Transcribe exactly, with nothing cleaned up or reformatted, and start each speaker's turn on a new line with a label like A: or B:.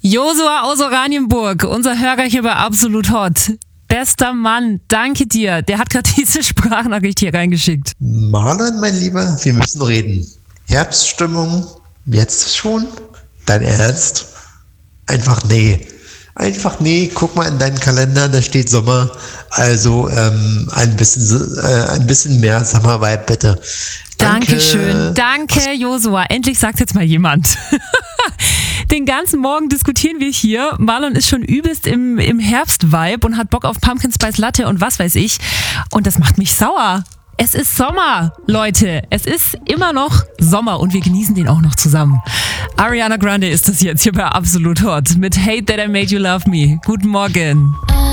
A: Josua aus Oranienburg, unser Hörer hier bei Absolut Hot. Bester Mann, danke dir. Der hat gerade diese Sprachnachricht hier reingeschickt.
B: Marlon, mein Lieber, wir müssen reden. Herbststimmung, jetzt schon? Dein Ernst? Einfach nee. Einfach nee, guck mal in deinen Kalender, da steht Sommer. Also ähm, ein bisschen äh, ein bisschen mehr Sommervibe, bitte. Danke.
A: Dankeschön. Danke, Josua. Endlich sagt jetzt mal jemand. Den ganzen Morgen diskutieren wir hier. Marlon ist schon übelst im, im Herbst-Vibe und hat Bock auf Pumpkin Spice Latte und was weiß ich. Und das macht mich sauer. Es ist Sommer, Leute. Es ist immer noch Sommer und wir genießen den auch noch zusammen. Ariana Grande ist das jetzt hier bei Absolut Hot mit Hate That I Made You Love Me. Guten Morgen.